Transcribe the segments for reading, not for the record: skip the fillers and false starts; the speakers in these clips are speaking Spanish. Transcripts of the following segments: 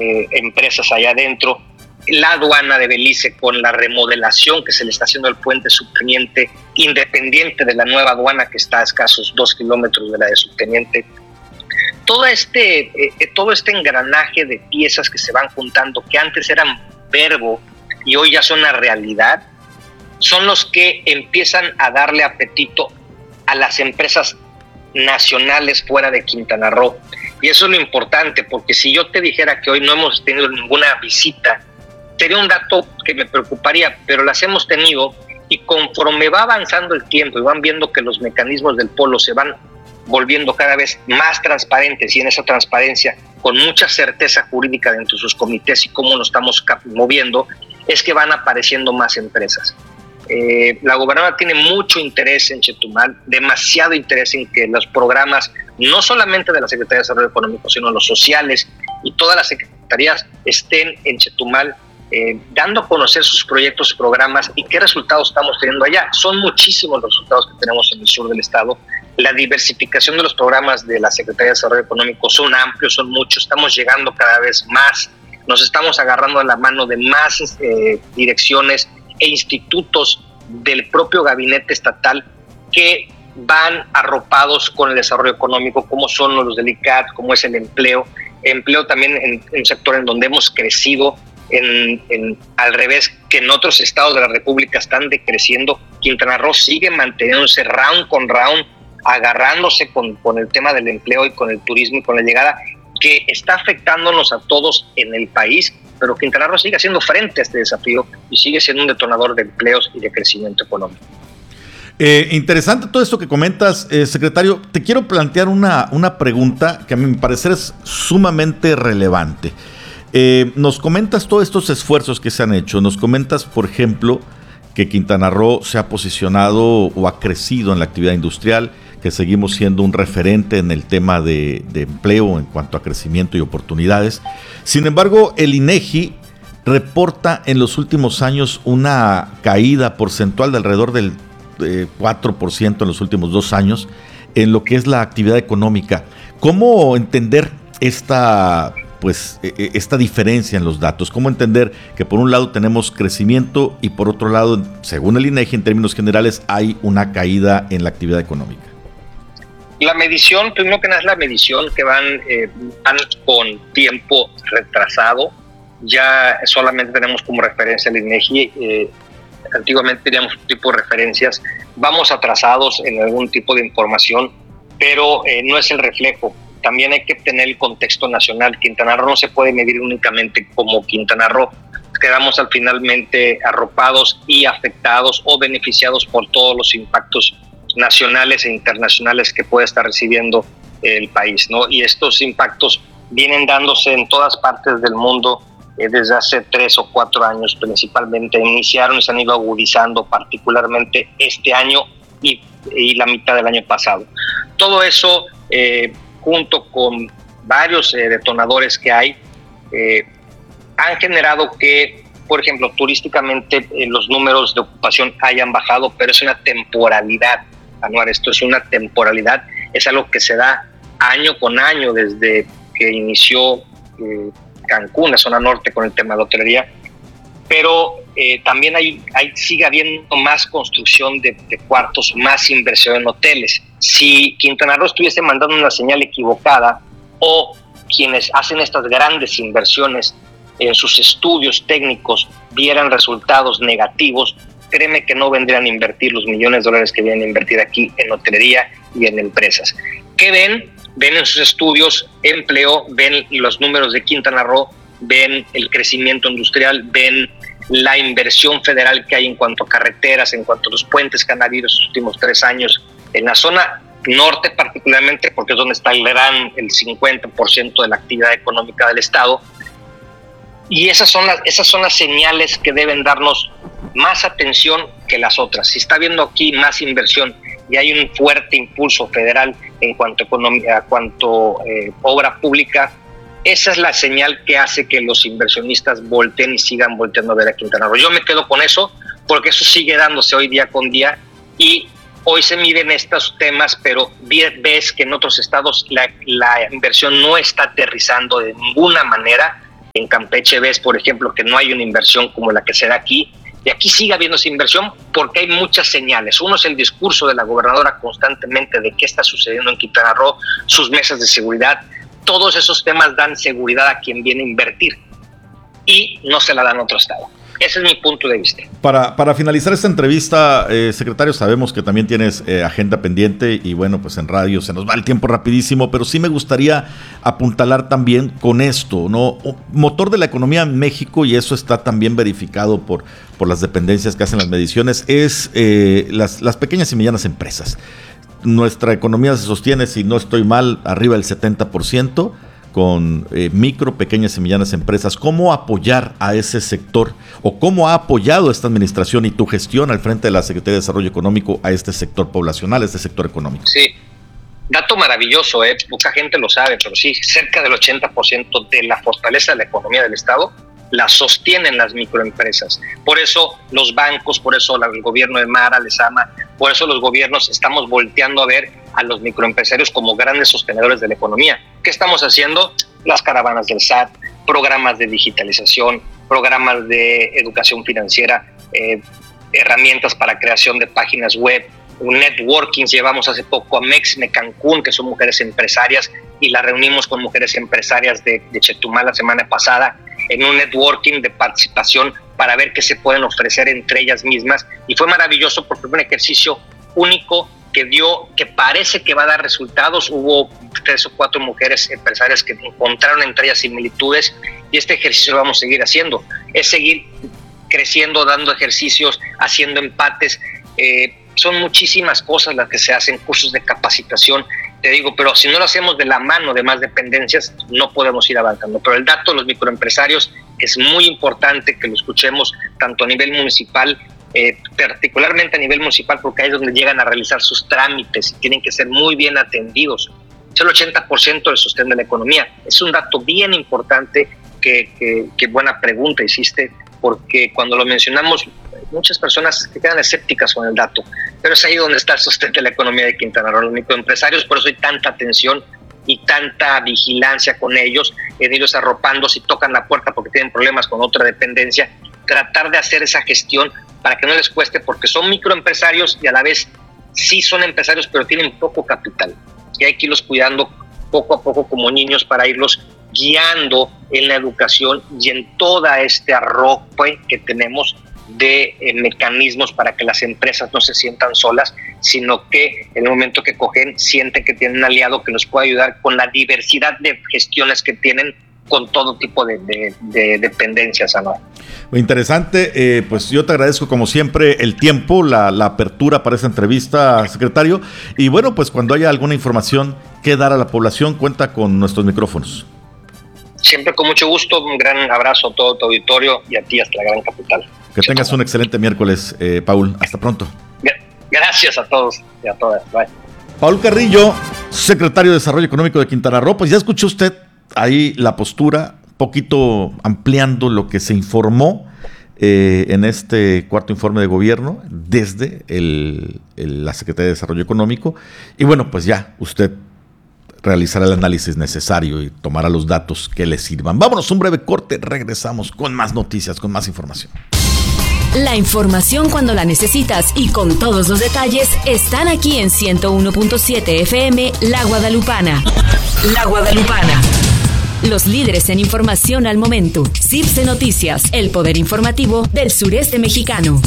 empresas allá adentro. La aduana de Belice, con la remodelación que se le está haciendo al puente subteniente, independiente de la nueva aduana que está a escasos 2 kilómetros de la de subteniente. Todo este engranaje de piezas que se van juntando, que antes eran verbo y hoy ya son una realidad, son los que empiezan a darle apetito a las empresas nacionales fuera de Quintana Roo. Y eso es lo importante, porque si yo te dijera que hoy no hemos tenido ninguna visita, sería un dato que me preocuparía, pero las hemos tenido, y conforme va avanzando el tiempo y van viendo que los mecanismos del polo se van volviendo cada vez más transparentes, y en esa transparencia con mucha certeza jurídica dentro de sus comités y cómo nos estamos moviendo, es que van apareciendo más empresas. La gobernadora tiene mucho interés en Chetumal, demasiado interés en que los programas, no solamente de la Secretaría de Desarrollo Económico, sino los sociales y todas las secretarías estén en Chetumal, dando a conocer sus proyectos y programas y qué resultados estamos teniendo allá. Son muchísimos los resultados que tenemos en el sur del estado. La diversificación de los programas de la Secretaría de Desarrollo Económico son amplios, son muchos, estamos llegando cada vez más, nos estamos agarrando a la mano de más direcciones e institutos del propio gabinete estatal que van arropados con el desarrollo económico, como son los del ICAT, como es el empleo también en un sector en donde hemos crecido, al revés que en otros estados de la República están decreciendo. Quintana Roo sigue manteniéndose round con round, agarrándose con el tema del empleo y con el turismo y con la llegada, que está afectándonos a todos en el país, pero Quintana Roo sigue haciendo frente a este desafío y sigue siendo un detonador de empleos y de crecimiento económico. Interesante todo esto que comentas, secretario. Te quiero plantear una pregunta que a mi parecer es sumamente relevante. Nos comentas todos estos esfuerzos que se han hecho. Nos comentas, por ejemplo, que Quintana Roo se ha posicionado o ha crecido en la actividad industrial, que seguimos siendo un referente en el tema de empleo en cuanto a crecimiento y oportunidades. Sin embargo, el INEGI reporta en los últimos años una caída porcentual de alrededor del 4% en los últimos 2 años en lo que es la actividad económica. ¿Cómo entender esta diferencia en los datos? ¿Cómo entender que por un lado tenemos crecimiento y por otro lado, según el INEGI, en términos generales, hay una caída en la actividad económica? La medición, primero que nada, es la medición que van con tiempo retrasado. Ya solamente tenemos como referencia el INEGI. Antiguamente teníamos un tipo de referencias. Vamos atrasados en algún tipo de información, pero no es el reflejo. También hay que tener el contexto nacional. Quintana Roo no se puede medir únicamente como Quintana Roo. Quedamos finalmente arropados y afectados o beneficiados por todos los impactos nacionales e internacionales que puede estar recibiendo el país, ¿no? Y estos impactos vienen dándose en todas partes del mundo desde hace 3 o 4 años principalmente. Iniciaron y se han ido agudizando particularmente este año y la mitad del año pasado. Todo eso, junto con varios detonadores que hay, han generado que, por ejemplo, turísticamente los números de ocupación hayan bajado, pero es una temporalidad, Anuar. Esto es una temporalidad, es algo que se da año con año desde que inició Cancún, la zona norte, con el tema de la hotelería, pero también sigue habiendo más construcción de cuartos, más inversión en hoteles. Si Quintana Roo estuviese mandando una señal equivocada, o quienes hacen estas grandes inversiones en sus estudios técnicos vieran resultados negativos, créeme que no vendrían a invertir los millones de dólares que vienen a invertir aquí en hotelería y en empresas. ¿Qué ven? Ven en sus estudios empleo, ven los números de Quintana Roo, ven el crecimiento industrial, ven la inversión federal que hay en cuanto a carreteras, en cuanto a los puentes que han habido estos últimos 3 años en la zona norte particularmente, porque es donde está el 50% de la actividad económica del estado. Y esas son las señales que deben darnos más atención que las otras. Si está habiendo aquí más inversión y hay un fuerte impulso federal en cuanto a economía, obra pública, esa es la señal que hace que los inversionistas volteen y sigan volteando a ver a Quintana Roo. Yo me quedo con eso, porque eso sigue dándose hoy día con día, y hoy se miden estos temas, pero ves que en otros estados la inversión no está aterrizando de ninguna manera. En Campeche ves, por ejemplo, que no hay una inversión como la que se da aquí, y aquí sigue habiendo esa inversión porque hay muchas señales. Uno es el discurso de la gobernadora constantemente de qué está sucediendo en Quintana Roo, sus mesas de seguridad. Todos esos temas dan seguridad a quien viene a invertir y no se la dan a otro estado. Ese es mi punto de vista. Para finalizar esta entrevista, secretario, sabemos que también tienes agenda pendiente y bueno, pues en radio se nos va el tiempo rapidísimo, pero sí me gustaría apuntalar también con esto, ¿no? Motor de la economía en México, y eso está también verificado por las dependencias que hacen las mediciones, es las pequeñas y medianas empresas. Nuestra economía se sostiene, si no estoy mal, arriba del 70%. Con micro, pequeñas y medianas empresas. ¿Cómo apoyar a ese sector o cómo ha apoyado esta administración y tu gestión al frente de la Secretaría de Desarrollo Económico a este sector poblacional, a este sector económico? Sí, dato maravilloso, mucha gente lo sabe, pero sí, cerca del 80% de la fortaleza de la economía del Estado la sostienen las microempresas. Por eso los bancos, por eso el gobierno de Mara les ama, por eso los gobiernos estamos volteando a ver a los microempresarios como grandes sostenedores de la economía. ¿Qué estamos haciendo? Las caravanas del SAT, programas de digitalización, programas de educación financiera, herramientas para creación de páginas web, networking. Llevamos hace poco a Mexme Cancún, que son mujeres empresarias, y las reunimos con mujeres empresarias de Chetumal la semana pasada en un networking de participación para ver qué se pueden ofrecer entre ellas mismas, y fue maravilloso porque fue un ejercicio único que parece que va a dar resultados. Hubo 3 o 4 mujeres empresarias que encontraron entre ellas similitudes, y este ejercicio lo vamos a seguir haciendo, es seguir creciendo, dando ejercicios, haciendo empates. Son muchísimas cosas las que se hacen, cursos de capacitación, te digo, pero si no lo hacemos de la mano de más dependencias, no podemos ir avanzando. Pero el dato de los microempresarios es muy importante que lo escuchemos tanto a nivel municipal, particularmente a nivel municipal, porque ahí es donde llegan a realizar sus trámites y tienen que ser muy bien atendidos. Es el 80% del sostén de la economía. Es un dato bien importante que buena pregunta hiciste, porque cuando lo mencionamos, muchas personas se quedan escépticas con el dato, pero es ahí donde está el sostén de la economía de Quintana Roo, los microempresarios. Por eso hay tanta atención y tanta vigilancia con ellos, en ellos arropando si tocan la puerta porque tienen problemas con otra dependencia, tratar de hacer esa gestión para que no les cueste, porque son microempresarios y a la vez sí son empresarios, pero tienen poco capital, y hay que irlos cuidando poco a poco como niños para irlos guiando en la educación y en toda este arrope que tenemos de mecanismos para que las empresas no se sientan solas, sino que en el momento que cogen, sienten que tienen un aliado que los puede ayudar con la diversidad de gestiones que tienen con todo tipo de dependencias, ¿no? Muy interesante, pues yo te agradezco como siempre el tiempo, la apertura para esta entrevista, secretario, y bueno, pues cuando haya alguna información que dar a la población, cuenta con nuestros micrófonos. Siempre con mucho gusto, un gran abrazo a todo tu auditorio y a ti hasta la gran capital. Que tengas un excelente miércoles, Paul. Hasta pronto. Gracias a todos y a todas. Bye. Paul Carrillo, secretario de Desarrollo Económico de Quintana Roo. Pues ya escuchó usted ahí la postura, poquito ampliando lo que se informó en este cuarto informe de gobierno desde la Secretaría de Desarrollo Económico. Y bueno, pues ya usted realizará el análisis necesario y tomará los datos que le sirvan. Vámonos a un breve corte, regresamos con más noticias, con más información. La información cuando la necesitas y con todos los detalles están aquí en 101.7 FM La Guadalupana. La Guadalupana. Los líderes en información al momento. CIPSE Noticias, el poder informativo del sureste mexicano.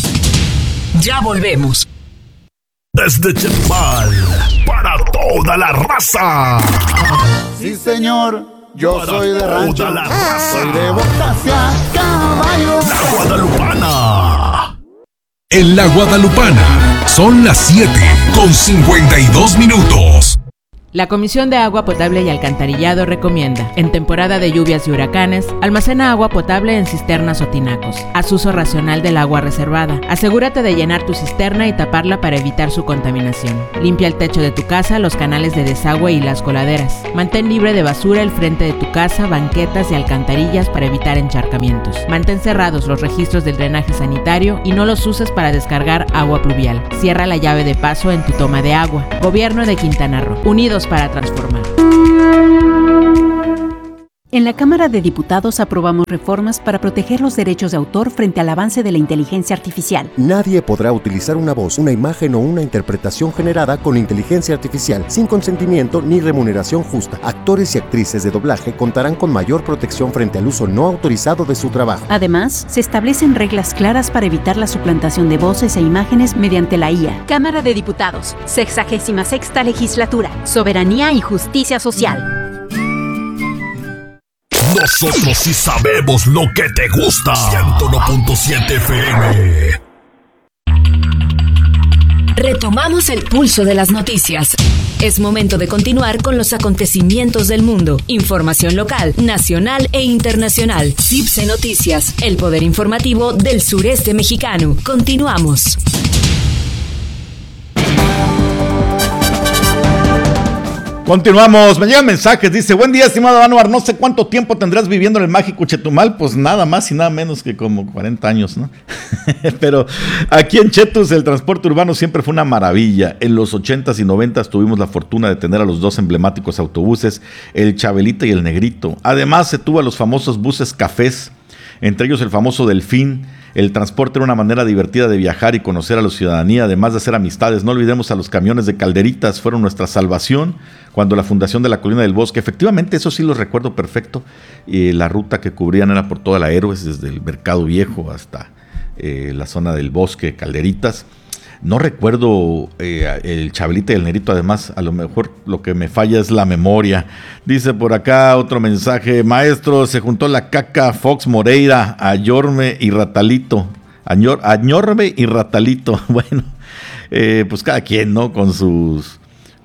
Ya volvemos. Desde Chetumal, para toda la raza. Sí, señor, yo para soy de rancho. Toda la raza. Soy de Botacia, caballo. La Guadalupana. En La Guadalupana son las 7:52. La Comisión de Agua Potable y Alcantarillado recomienda, en temporada de lluvias y huracanes, almacena agua potable en cisternas o tinacos. Haz uso racional del agua reservada. Asegúrate de llenar tu cisterna y taparla para evitar su contaminación. Limpia el techo de tu casa, los canales de desagüe y las coladeras. Mantén libre de basura el frente de tu casa, banquetas y alcantarillas para evitar encharcamientos. Mantén cerrados los registros del drenaje sanitario y no los uses para descargar agua pluvial. Cierra la llave de paso en tu toma de agua. Gobierno de Quintana Roo. Unidos para transformar. En la Cámara de Diputados aprobamos reformas para proteger los derechos de autor frente al avance de la inteligencia artificial. Nadie podrá utilizar una voz, una imagen o una interpretación generada con inteligencia artificial sin consentimiento ni remuneración justa. Actores y actrices de doblaje contarán con mayor protección frente al uso no autorizado de su trabajo. Además, se establecen reglas claras para evitar la suplantación de voces e imágenes mediante la IA. Cámara de Diputados, 66ª Legislatura, Soberanía y Justicia Social. Nosotros sí sabemos lo que te gusta. 101.7 FM. Retomamos el pulso de las noticias. Es momento de continuar con los acontecimientos del mundo. Información local, nacional e internacional. CIPSE Noticias, el poder informativo del sureste mexicano. Continuamos. Continuamos, me llegan mensajes, dice, buen día estimado Anuar, no sé cuánto tiempo tendrás viviendo en el mágico Chetumal, pues nada más y nada menos que como 40 años, ¿no? Pero aquí en Chetus el transporte urbano siempre fue una maravilla. En los 80s y 90s tuvimos la fortuna de tener a los dos emblemáticos autobuses, el Chabelita y el Negrito. Además se tuvo a los famosos buses cafés, entre ellos el famoso Delfín. El transporte era una manera divertida de viajar y conocer a la ciudadanía, además de hacer amistades. No olvidemos a los camiones de Calderitas, fueron nuestra salvación cuando la fundación de la Colina del Bosque, efectivamente, eso sí lo recuerdo perfecto, y la ruta que cubrían era por toda la Héroes, desde el Mercado Viejo hasta la zona del Bosque, Calderitas. No recuerdo el Chabelita y el Negrito, además, a lo mejor lo que me falla es la memoria. Dice por acá otro mensaje, maestro, se juntó la Caca, Fox Moreira, Ayorme y Ratalito. Añorme y Ratalito. Bueno, pues cada quien, ¿no? Con sus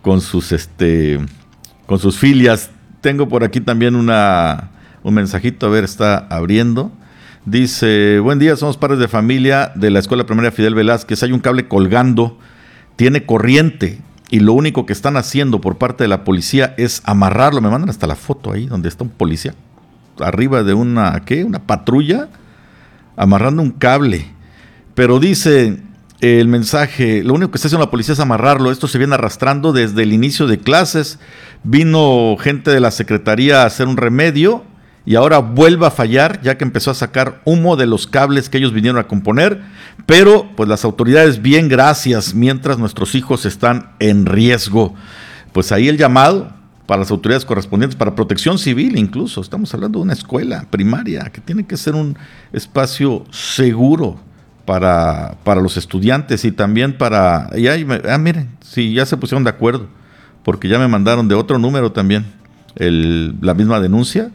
filias. Tengo por aquí también un mensajito, a ver, está abriendo. Dice, buen día, somos padres de familia de la Escuela Primaria Fidel Velázquez, hay un cable colgando, tiene corriente y lo único que están haciendo por parte de la policía es amarrarlo, me mandan hasta la foto ahí donde está un policía arriba de una patrulla amarrando un cable, pero dice el mensaje, lo único que está haciendo la policía es amarrarlo, esto se viene arrastrando desde el inicio de clases, vino gente de la secretaría a hacer un remedio y ahora vuelve a fallar, ya que empezó a sacar humo de los cables que ellos vinieron a componer, pero pues las autoridades, bien, gracias, mientras nuestros hijos están en riesgo. Pues ahí el llamado para las autoridades correspondientes, para protección civil incluso, estamos hablando de una escuela primaria, que tiene que ser un espacio seguro para los estudiantes y también para... miren, sí, ya se pusieron de acuerdo, porque ya me mandaron de otro número también la misma denuncia,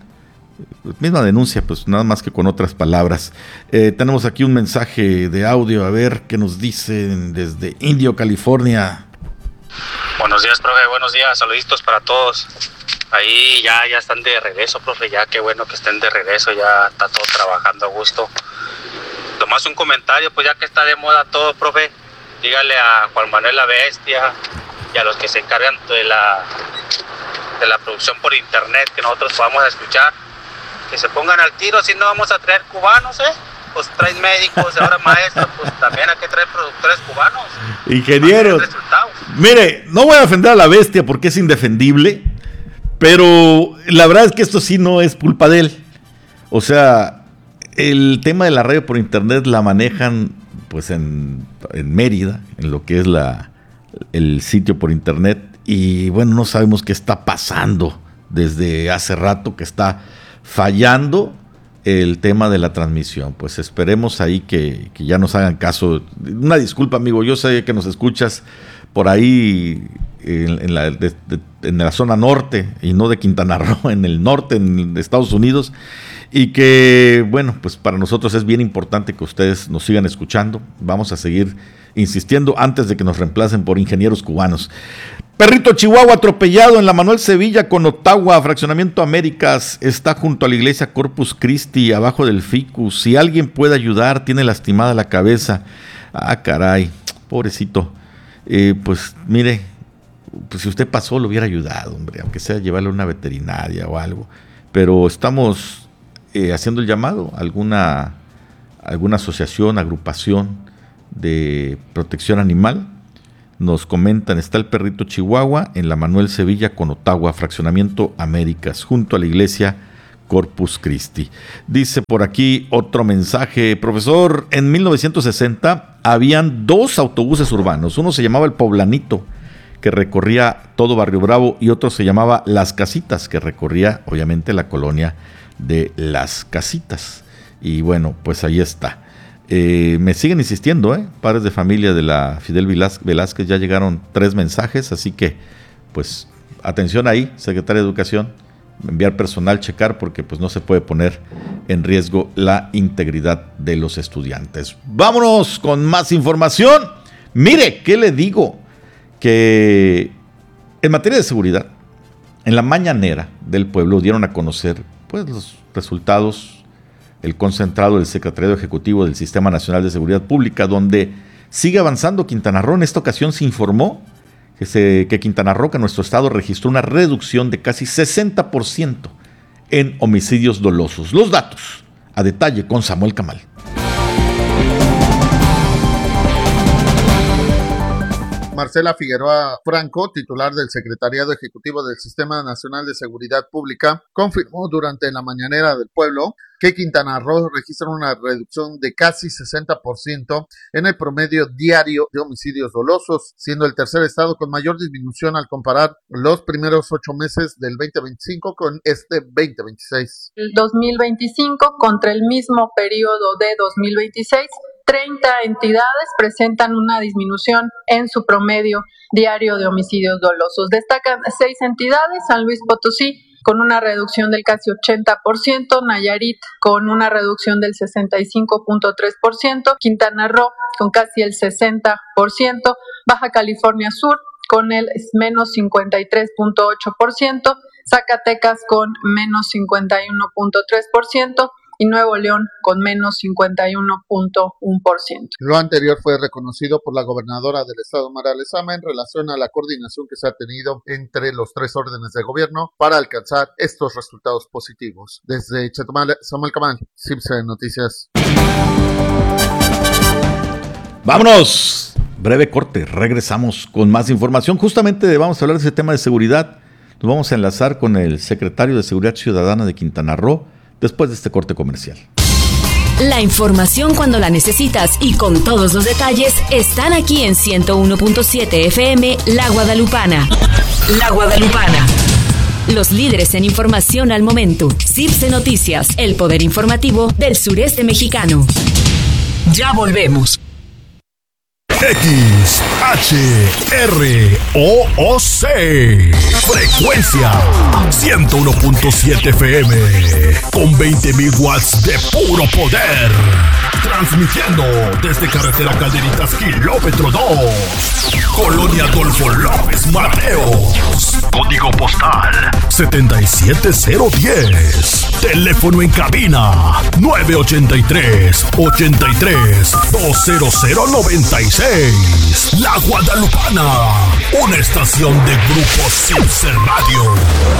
pues nada más que con otras palabras. Tenemos aquí un mensaje de audio, a ver qué nos dicen desde Indio, California. Buenos días, profe, buenos días, saluditos para todos. Ahí ya están de regreso, profe, ya qué bueno que estén de regreso, ya está todo trabajando a gusto. Tomás un comentario, pues ya que está de moda todo, profe, dígale a Juan Manuel la Bestia y a los que se encargan de la producción por internet, que nosotros podamos escuchar, que se pongan al tiro, si no vamos a traer cubanos, pues traen médicos, ahora maestros, pues también hay que traer productores cubanos. Ingenieros, mire, no voy a ofender a la Bestia porque es indefendible, pero la verdad es que esto sí no es culpa de él. O sea, el tema de la radio por internet la manejan pues en Mérida, en lo que es el sitio por internet, y bueno, no sabemos qué está pasando desde hace rato, que está fallando el tema de la transmisión. Pues esperemos ahí que ya nos hagan caso. Una disculpa, amigo, yo sé que nos escuchas por ahí en la zona norte y no de Quintana Roo, en el norte, en Estados Unidos, y que bueno, pues para nosotros es bien importante que ustedes nos sigan escuchando. Vamos a seguir insistiendo antes de que nos reemplacen por ingenieros cubanos. Perrito Chihuahua atropellado en la Manuel Sevilla con Ottawa, Fraccionamiento Américas, está junto a la iglesia Corpus Christi, abajo del Ficus. Si alguien puede ayudar, tiene lastimada la cabeza. Ah, caray, pobrecito. Pues mire, pues si usted pasó lo hubiera ayudado, hombre, aunque sea llevarle a una veterinaria o algo. Pero estamos haciendo el llamado a alguna asociación, agrupación de protección animal. Nos comentan, está el perrito Chihuahua en la Manuel Sevilla con Ottawa, Fraccionamiento Américas, junto a la iglesia Corpus Christi. Dice por aquí otro mensaje, profesor, en 1960 habían 2 autobuses urbanos, uno se llamaba el Poblanito, que recorría todo Barrio Bravo, y otro se llamaba Las Casitas, que recorría obviamente la colonia de Las Casitas. Y bueno, pues ahí está. Me siguen insistiendo, padres de familia de la Fidel Velázquez, ya llegaron 3 mensajes, así que pues atención ahí, secretaria de Educación, enviar personal, checar, porque pues no se puede poner en riesgo la integridad de los estudiantes. Vámonos con más información. Mire, ¿qué le digo? Que en materia de seguridad, en la mañanera del pueblo dieron a conocer pues los resultados, el concentrado del Secretariado Ejecutivo del Sistema Nacional de Seguridad Pública, donde sigue avanzando Quintana Roo. En esta ocasión se informó que Quintana Roo, que nuestro estado, registró una reducción de casi 60% en homicidios dolosos. Los datos a detalle con Samuel Camal. Marcela Figueroa Franco, titular del Secretariado Ejecutivo del Sistema Nacional de Seguridad Pública, confirmó durante la mañanera del pueblo que Quintana Roo registra una reducción de casi 60% en el promedio diario de homicidios dolosos, siendo el tercer estado con mayor disminución al comparar los primeros 8 meses del 2025 con este 2026. El 2025 contra el mismo periodo de 2026, 30 entidades presentan una disminución en su promedio diario de homicidios dolosos. Destacan 6 entidades: San Luis Potosí con una reducción del casi 80%, Nayarit con una reducción del 65.3%, Quintana Roo con casi el 60%, Baja California Sur con el menos 53.8%, Zacatecas con menos 51.3%, y Nuevo León con menos 51.1%. Lo anterior fue reconocido por la gobernadora del estado, Mara Lezama, en relación a la coordinación que se ha tenido entre los 3 órdenes de gobierno para alcanzar estos resultados positivos. Desde Chetumal, Samuel Camal, CIPSE Noticias. ¡Vámonos! Breve corte, regresamos con más información. Justamente vamos a hablar de ese tema de seguridad. Nos vamos a enlazar con el secretario de Seguridad Ciudadana de Quintana Roo después de este corte comercial. La información cuando la necesitas y con todos los detalles están aquí en 101.7 FM La Guadalupana. La Guadalupana. Los líderes en información al momento. CIPSE Noticias, el poder informativo del sureste mexicano. Ya volvemos. XHROOC. Frecuencia 101.7 FM. Con 20.000 watts de puro poder. Transmitiendo desde carretera Calderitas, kilómetro 2. Colonia Adolfo López Mateos. Código postal 77010. Teléfono en cabina 983-83-20096. La Guadalupana, una estación de Grupo CIPSE Radio.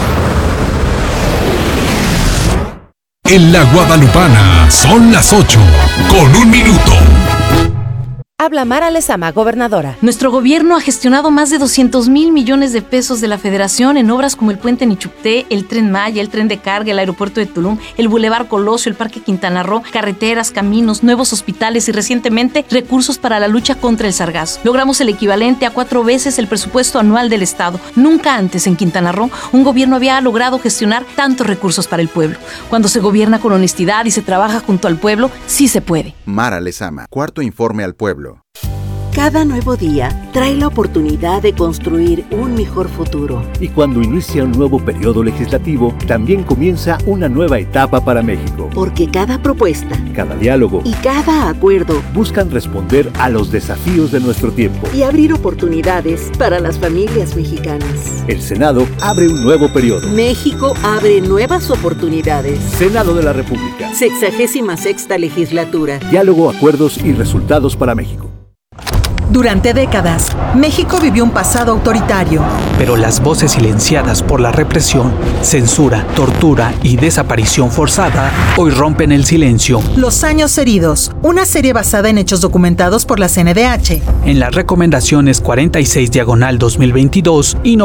En La Guadalupana son las 8:01. Habla Mara Lezama, gobernadora. Nuestro gobierno ha gestionado más de 200,000 millones de pesos de la Federación en obras como el Puente Nichupté, el Tren Maya, el Tren de Carga, el Aeropuerto de Tulum, el Boulevard Colosio, el Parque Quintana Roo, carreteras, caminos, nuevos hospitales y recientemente recursos para la lucha contra el sargazo. Logramos el equivalente a 4 veces el presupuesto anual del Estado. Nunca antes en Quintana Roo un gobierno había logrado gestionar tantos recursos para el pueblo. Cuando se gobierna con honestidad y se trabaja junto al pueblo, sí se puede. Mara Lezama, cuarto informe al pueblo. Cada nuevo día trae la oportunidad de construir un mejor futuro. Y cuando inicia un nuevo periodo legislativo, también comienza una nueva etapa para México. Porque cada propuesta, cada diálogo y cada acuerdo buscan responder a los desafíos de nuestro tiempo y abrir oportunidades para las familias mexicanas. El Senado abre un nuevo periodo. México abre nuevas oportunidades. Senado de la República. 66ª legislatura. Diálogo, acuerdos y resultados para México. Durante décadas, México vivió un pasado autoritario. Pero las voces silenciadas por la represión, censura, tortura y desaparición forzada hoy rompen el silencio. Los años heridos, una serie basada en hechos documentados por la CNDH. En las recomendaciones 46/2022 y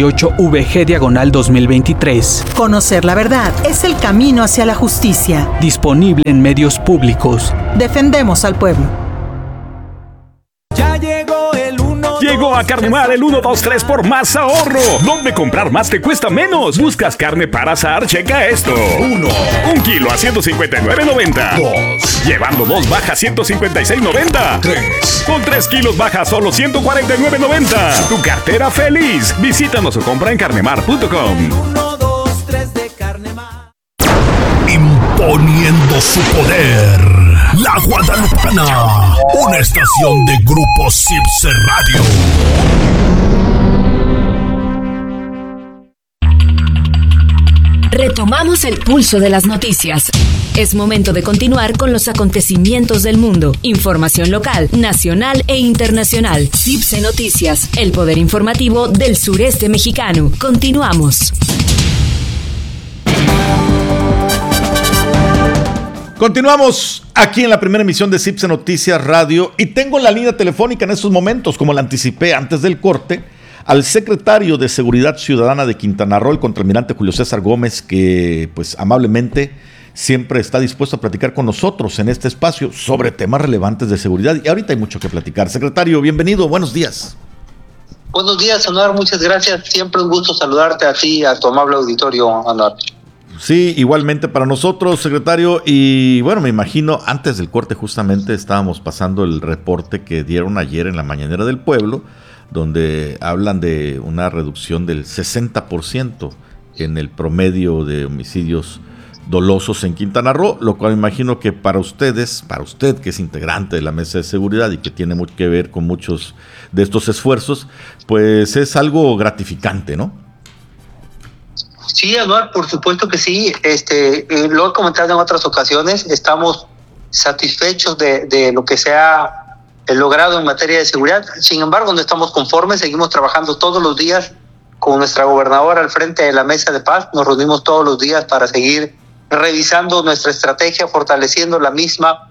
98VG/2023. Conocer la verdad es el camino hacia la justicia. Disponible en medios públicos. Defendemos al pueblo. Ya llegó el 1. Llegó a Carnemar el 1-2-3 por más ahorro. ¿Dónde comprar más te cuesta menos? ¿Buscas carne para asar? Checa esto. 1 kilo a $159.90. 2. Llevando 2 baja $156.90. 3. Con 3 kilos baja solo $149.90. Tu cartera feliz. Visítanos o compra en carnemar.com. 1, 2, 3 de Carnemar. Imponiendo su poder. La Guadalupana, una estación de Grupo Cipse Radio. Retomamos el pulso de las noticias. Es momento de continuar con los acontecimientos del mundo. Información local, nacional e internacional. Cipse Noticias, el poder informativo del sureste mexicano. Continuamos. Continuamos aquí en la primera emisión de Cipse Noticias Radio y tengo en la línea telefónica en estos momentos, como la anticipé antes del corte, al secretario de Seguridad Ciudadana de Quintana Roo, el contraalmirante Julio César Gómez, que pues amablemente siempre está dispuesto a platicar con nosotros en este espacio sobre temas relevantes de seguridad y ahorita hay mucho que platicar. Secretario, bienvenido, buenos días. Buenos días, Anuar, muchas gracias. Siempre un gusto saludarte a ti, a tu amable auditorio, Anuar. Sí, igualmente para nosotros, secretario, y bueno, me imagino, antes del corte justamente estábamos pasando el reporte que dieron ayer en la Mañanera del Pueblo, donde hablan de una reducción del 60% en el promedio de homicidios dolosos en Quintana Roo, lo cual me imagino que para usted que es integrante de la Mesa de Seguridad y que tiene mucho que ver con muchos de estos esfuerzos, pues es algo gratificante, ¿no? Sí, Eduardo, por supuesto que sí. Lo he comentado en otras ocasiones. Estamos satisfechos de lo que se ha logrado en materia de seguridad. Sin embargo, no estamos conformes. Seguimos trabajando todos los días con nuestra gobernadora al frente de la Mesa de Paz. Nos reunimos todos los días para seguir revisando nuestra estrategia, fortaleciendo la misma,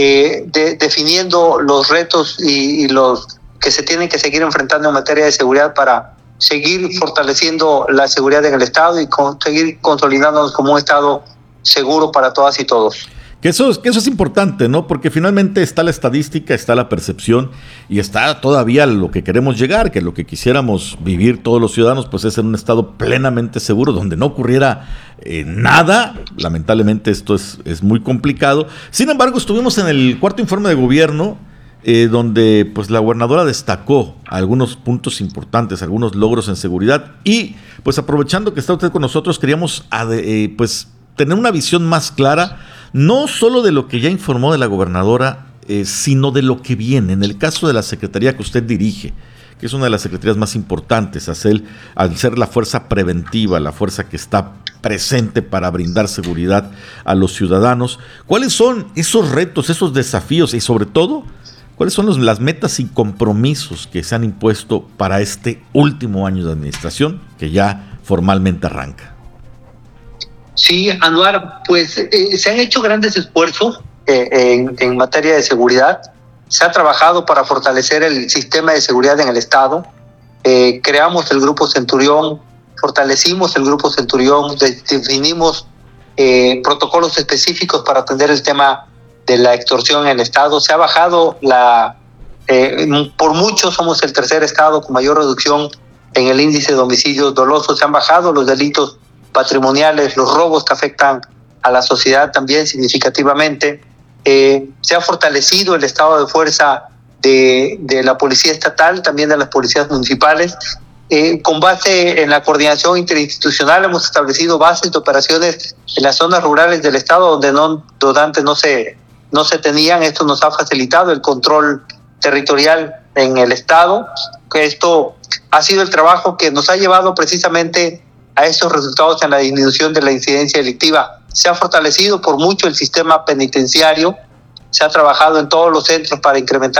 definiendo los retos y los que se tienen que seguir enfrentando en materia de seguridad para seguir fortaleciendo la seguridad en el Estado y seguir consolidándonos como un Estado seguro para todas y todos. Que eso es importante, ¿no? Porque finalmente está la estadística, está la percepción y está todavía lo que queremos llegar, que lo que quisiéramos vivir todos los ciudadanos, pues es en un Estado plenamente seguro, donde no ocurriera nada. Lamentablemente esto es muy complicado. Sin embargo, estuvimos en el cuarto informe de gobierno, donde pues la gobernadora destacó algunos puntos importantes, algunos logros en seguridad y pues aprovechando que está usted con nosotros queríamos pues tener una visión más clara, no solo de lo que ya informó de la gobernadora, sino de lo que viene en el caso de la secretaría que usted dirige, que es una de las secretarías más importantes, al ser la fuerza preventiva, la fuerza que está presente para brindar seguridad a los ciudadanos. ¿Cuáles son esos retos, esos desafíos y sobre todo ¿cuáles son las metas y compromisos que se han impuesto para este último año de administración que ya formalmente arranca? Sí, Anuar, pues se han hecho grandes esfuerzos en materia de seguridad. Se ha trabajado para fortalecer el sistema de seguridad en el Estado. Creamos el Grupo Centurión, fortalecimos el Grupo Centurión, definimos protocolos específicos para atender el tema de la extorsión en el Estado. Se ha bajado por mucho somos el tercer Estado con mayor reducción en el índice de homicidios dolosos. Se han bajado los delitos patrimoniales, los robos que afectan a la sociedad también significativamente. Se ha fortalecido el estado de fuerza de la Policía Estatal, también de las policías municipales. Con base en la coordinación interinstitucional hemos establecido bases de operaciones en las zonas rurales del Estado donde antes no se tenían. Esto nos ha facilitado el control territorial en el Estado. Esto ha sido el trabajo que nos ha llevado precisamente a estos resultados en la disminución de la incidencia delictiva. Se ha fortalecido por mucho el sistema penitenciario, se ha trabajado en todos los centros para incrementar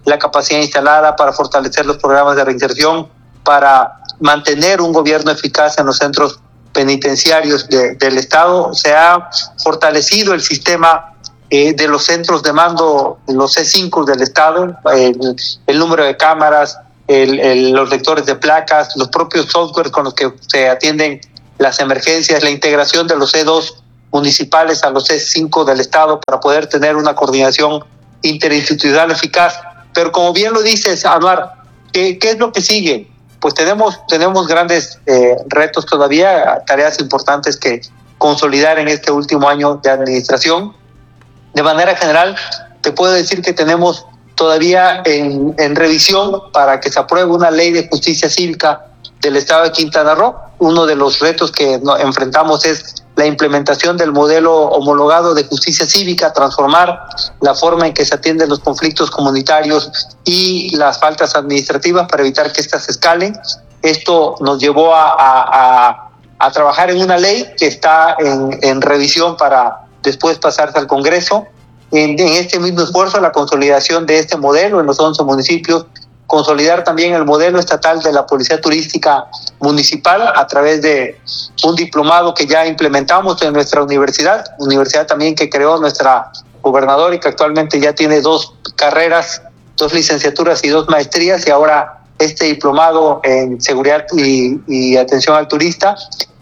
la capacidad instalada, para fortalecer los programas de reinserción, para mantener un gobierno eficaz en los centros penitenciarios del Estado. Se ha fortalecido el sistema de los centros de mando, los C5 del Estado, el número de cámaras, los lectores de placas, los propios softwares con los que se atienden las emergencias, la integración de los C2 municipales a los C5 del Estado para poder tener una coordinación interinstitucional eficaz. Pero como bien lo dices, Anuar, ¿qué es lo que sigue? Pues tenemos grandes retos todavía, tareas importantes que consolidar en este último año de administración. De manera general, te puedo decir que tenemos todavía en revisión para que se apruebe una ley de justicia cívica del Estado de Quintana Roo. Uno de los retos que enfrentamos es la implementación del modelo homologado de justicia cívica, transformar la forma en que se atienden los conflictos comunitarios y las faltas administrativas para evitar que éstas escalen. Esto nos llevó a trabajar en una ley que está en revisión para después pasarse al Congreso. En este mismo esfuerzo, la consolidación de este modelo en los 11 municipios, consolidar también el modelo estatal de la Policía Turística Municipal a través de un diplomado que ya implementamos en nuestra universidad también que creó nuestra gobernadora y que actualmente ya tiene 2 carreras, 2 licenciaturas y 2 maestrías, y ahora este diplomado en seguridad y atención al turista.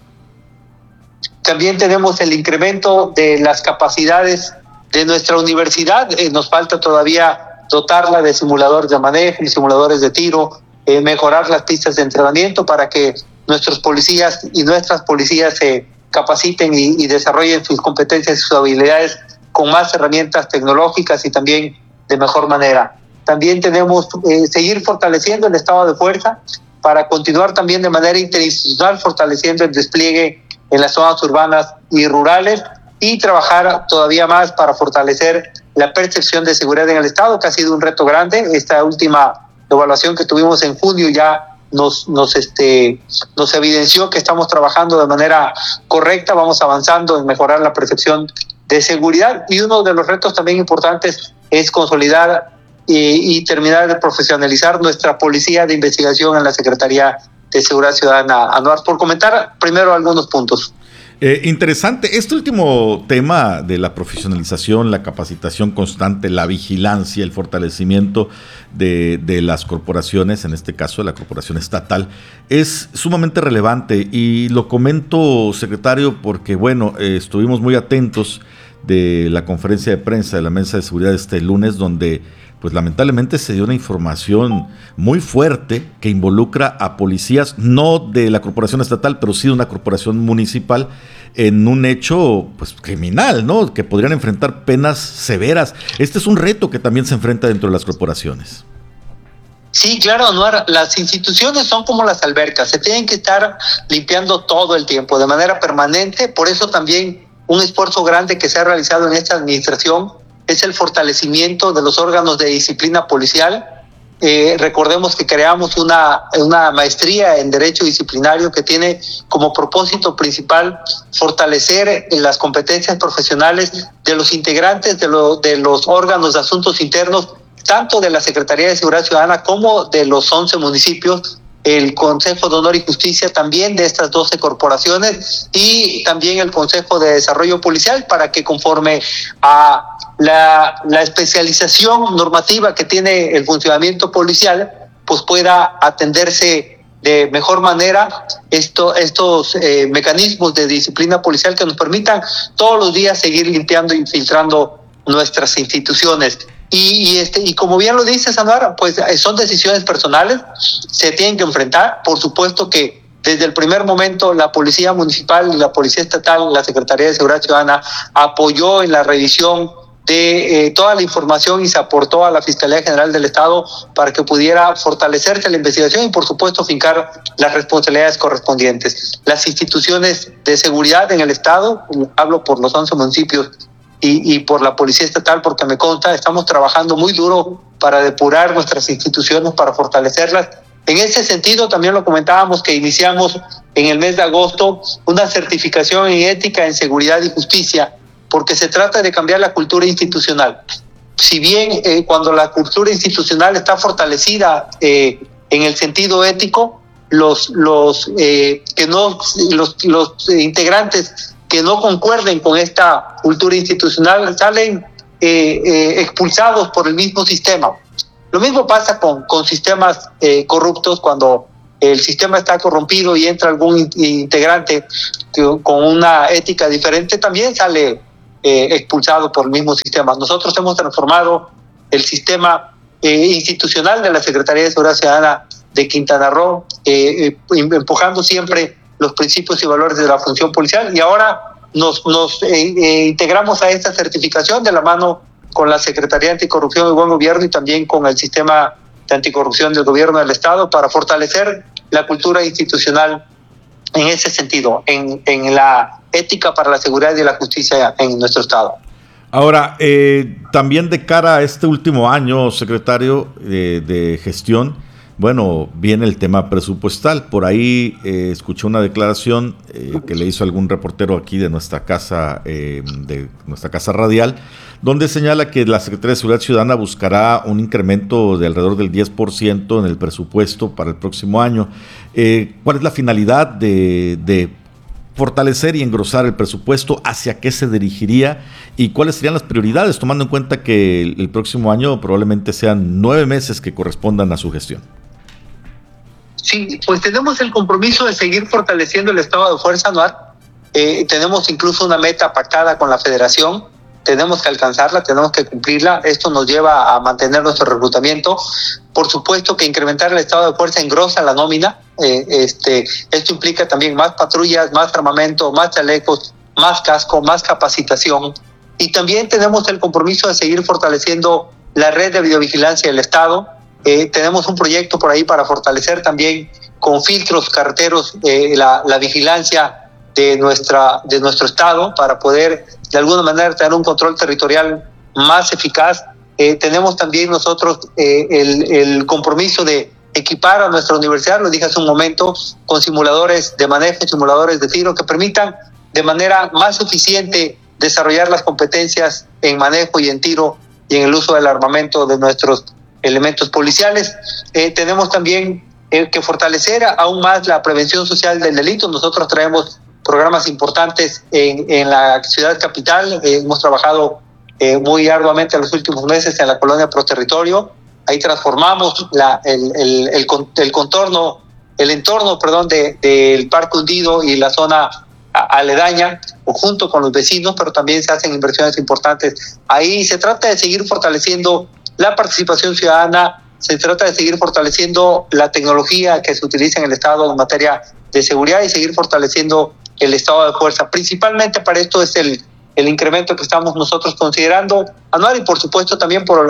También tenemos el incremento de las capacidades de nuestra universidad. Nos falta todavía dotarla de simuladores de manejo, simuladores de tiro, mejorar las pistas de entrenamiento para que nuestros policías y nuestras policías se capaciten y desarrollen sus competencias y sus habilidades con más herramientas tecnológicas y también de mejor manera. También tenemos seguir fortaleciendo el estado de fuerza para continuar también de manera interinstitucional fortaleciendo el despliegue en las zonas urbanas y rurales, y trabajar todavía más para fortalecer la percepción de seguridad en el Estado, que ha sido un reto grande. Esta última evaluación que tuvimos en junio ya nos evidenció que estamos trabajando de manera correcta, vamos avanzando en mejorar la percepción de seguridad, y uno de los retos también importantes es consolidar y terminar de profesionalizar nuestra policía de investigación en la Secretaría de Seguridad Ciudadana. Anuar, por comentar primero algunos puntos. Interesante. Este último tema de la profesionalización, la capacitación constante, la vigilancia, el fortalecimiento de las corporaciones, en este caso de la corporación estatal, es sumamente relevante, y lo comento, secretario, porque bueno, estuvimos muy atentos de la conferencia de prensa de la Mesa de Seguridad este lunes, donde pues lamentablemente se dio una información muy fuerte que involucra a policías, no de la corporación estatal, pero sí de una corporación municipal, en un hecho pues criminal, ¿no? Que podrían enfrentar penas severas. Este es un reto que también se enfrenta dentro de las corporaciones. Sí, claro, Anuar, las instituciones son como las albercas, se tienen que estar limpiando todo el tiempo, de manera permanente. Por eso también un esfuerzo grande que se ha realizado en esta administración es el fortalecimiento de los órganos de disciplina policial. Recordemos que creamos una maestría en Derecho Disciplinario que tiene como propósito principal fortalecer las competencias profesionales de los integrantes de los órganos de asuntos internos, tanto de la Secretaría de Seguridad Ciudadana como de los 11 municipios, el Consejo de Honor y Justicia también de estas 12 corporaciones, y también el Consejo de Desarrollo Policial, para que conforme a la especialización normativa que tiene el funcionamiento policial, pues pueda atenderse de mejor manera estos mecanismos de disciplina policial que nos permitan todos los días seguir limpiando y filtrando nuestras instituciones. Y como bien lo dices, Anuar, pues son decisiones personales, se tienen que enfrentar. Por supuesto que desde el primer momento la Policía Municipal, la Policía Estatal, la Secretaría de Seguridad Ciudadana apoyó en la revisión de toda la información y se aportó a la Fiscalía General del Estado para que pudiera fortalecerse la investigación y, por supuesto, fincar las responsabilidades correspondientes. Las instituciones de seguridad en el Estado, hablo por los 11 municipios y por la Policía Estatal, porque me consta, estamos trabajando muy duro para depurar nuestras instituciones, para fortalecerlas. En ese sentido, también lo comentábamos que iniciamos en el mes de agosto una certificación en ética, en seguridad y justicia, porque se trata de cambiar la cultura institucional. si bien cuando la cultura institucional está fortalecida en el sentido ético, los integrantes que no concuerden con esta cultura institucional salen expulsados por el mismo sistema. Lo mismo pasa con sistemas corruptos. Cuando el sistema está corrompido y entra algún integrante con una ética diferente, también sale expulsado por el mismo sistema. Nosotros hemos transformado el sistema institucional de la Secretaría de Seguridad Ciudadana de Quintana Roo, empujando siempre los principios y valores de la función policial, y ahora nos integramos a esta certificación de la mano con la Secretaría de Anticorrupción y Buen Gobierno y también con el sistema de anticorrupción del gobierno del Estado para fortalecer la cultura institucional en ese sentido, en la ética para la seguridad y la justicia en nuestro Estado. Ahora, también de cara a este último año, secretario de gestión, bueno, viene el tema presupuestal. Por ahí escuché una declaración que le hizo algún reportero aquí de nuestra casa radial, donde señala que la Secretaría de Seguridad Ciudadana buscará un incremento de alrededor del 10% en el presupuesto para el próximo año. ¿Cuál es la finalidad de fortalecer y engrosar el presupuesto? ¿Hacia qué se dirigiría? ¿Y cuáles serían las prioridades, tomando en cuenta que el próximo año probablemente sean 9 meses que correspondan a su gestión? Sí, pues tenemos el compromiso de seguir fortaleciendo el estado de fuerza, Anuar. Tenemos incluso una meta pactada con la Federación. Tenemos que alcanzarla, tenemos que cumplirla. Esto nos lleva a mantener nuestro reclutamiento. Por supuesto que incrementar el estado de fuerza engrosa la nómina. Esto implica también más patrullas, más armamento, más chalecos, más casco, más capacitación. Y también tenemos el compromiso de seguir fortaleciendo la red de videovigilancia del Estado. Tenemos un proyecto por ahí para fortalecer también con filtros carreteros la vigilancia de nuestro Estado, para poder de alguna manera tener un control territorial más eficaz. Tenemos también nosotros el compromiso de equipar a nuestra universidad, lo dije hace un momento, con simuladores de manejo, simuladores de tiro que permitan de manera más eficiente desarrollar las competencias en manejo y en tiro y en el uso del armamento de nuestros elementos policiales. Tenemos también que fortalecer aún más la prevención social del delito. Nosotros traemos programas importantes en la ciudad capital. Hemos trabajado muy arduamente en los últimos meses en la colonia Pro Territorio. Ahí transformamos el entorno del Parque Hundido y la zona aledaña, junto con los vecinos, pero también se hacen inversiones importantes. Ahí se trata de seguir fortaleciendo la participación ciudadana, se trata de seguir fortaleciendo la tecnología que se utiliza en el Estado en materia de seguridad y seguir fortaleciendo el estado de fuerza. Principalmente para esto es el incremento que estamos nosotros considerando anual, y por supuesto también por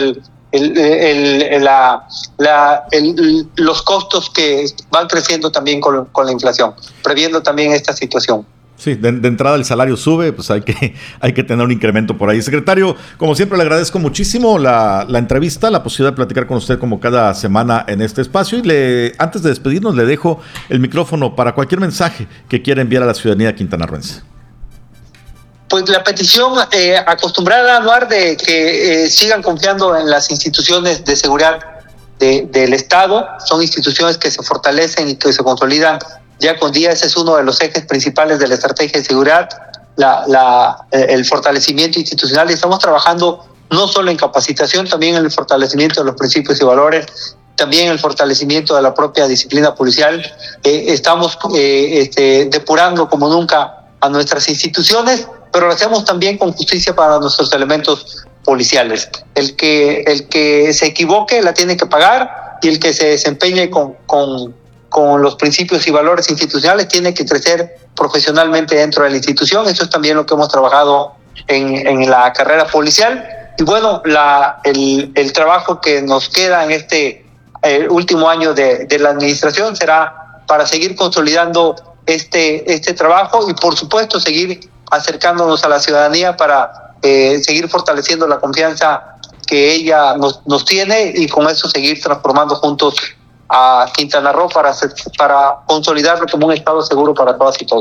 los costos que van creciendo también con la inflación, previendo también esta situación. Sí, de entrada el salario sube, pues hay que tener un incremento por ahí. Secretario, como siempre le agradezco muchísimo la entrevista, la posibilidad de platicar con usted como cada semana en este espacio, y antes de despedirnos le dejo el micrófono para cualquier mensaje que quiera enviar a la ciudadanía quintanarroense. Pues la petición acostumbrada, Anuar, de que sigan confiando en las instituciones de seguridad del Estado. Son instituciones que se fortalecen y que se consolidan ya con día. Ese es uno de los ejes principales de la estrategia de seguridad, el fortalecimiento institucional. Y estamos trabajando no solo en capacitación, también en el fortalecimiento de los principios y valores, también el fortalecimiento de la propia disciplina policial. Estamos depurando como nunca a nuestras instituciones, pero lo hacemos también con justicia para nuestros elementos policiales. El que se equivoque la tiene que pagar, y el que se desempeñe con los principios y valores institucionales tiene que crecer profesionalmente dentro de la institución. Eso es también lo que hemos trabajado en la carrera policial. Y bueno, el trabajo que nos queda en este último año de la administración será para seguir consolidando este trabajo y por supuesto seguir acercándonos a la ciudadanía para seguir fortaleciendo la confianza que ella nos tiene, y con eso seguir transformando juntos a Quintana Roo para consolidarlo como un estado seguro para todas y todos.